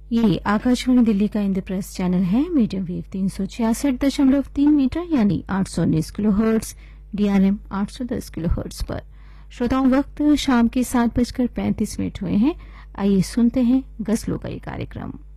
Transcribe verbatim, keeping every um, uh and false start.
ये आकाशवाणी दिल्ली का इंद्रप्रस्थ चैनल है। मीडियम वेव तीन सौ छियासठ दशमलव तीन मीटर यानी आठ सौ उन्नीस किलो हर्ट्ज, डीआरएम आठ सौ दस किलो हर्ट्ज पर। श्रोताओं, वक्त शाम के सात बजकर पैंतीस मिनट हुए हैं। आइए सुनते हैं गजलों का ये कार्यक्रम।